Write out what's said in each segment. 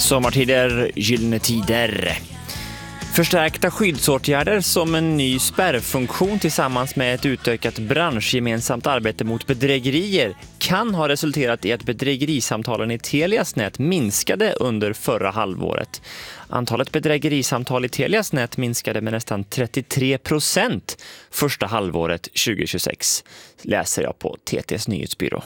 Sommartider, gyllene tider. Förstärkta skyddsåtgärder som en ny spärrfunktion tillsammans med ett utökat branschgemensamt arbete mot bedrägerier kan ha resulterat i att bedrägerisamtalen i Telias nät minskade under förra halvåret. Antalet bedrägerisamtal i Telias nät minskade med nästan 33% första halvåret 2026, läser jag på TT:s nyhetsbyrå.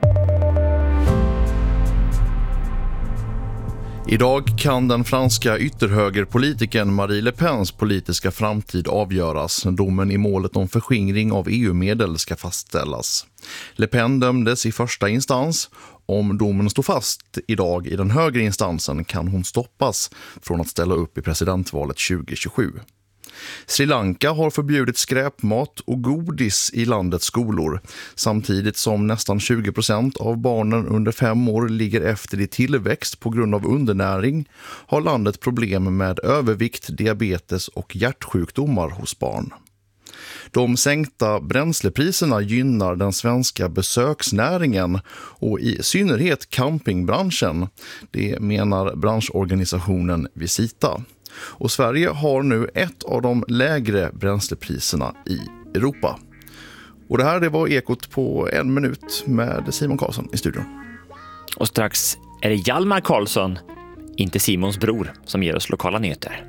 Idag kan den franska ytterhögerpolitikern Marie Le Pens politiska framtid avgöras. Domen i målet om förskingring av EU-medel ska fastställas. Le Pen dömdes i första instans. Om domen står fast idag i den högre instansen kan hon stoppas från att ställa upp i presidentvalet 2027. Sri Lanka har förbjudit skräpmat och godis i landets skolor. Samtidigt som nästan 20% av barnen under 5 år ligger efter i tillväxt på grund av undernäring har landet problem med övervikt, diabetes och hjärtsjukdomar hos barn. De sänkta bränslepriserna gynnar den svenska besöksnäringen och i synnerhet campingbranschen. Det menar branschorganisationen Visita. Och Sverige har nu ett av de lägre bränslepriserna i Europa. Och det var Ekot på 1 minut med Simon Karlsson i studion. Och strax är det Hjalmar Karlsson, inte Simons bror, som ger oss lokala nyheter.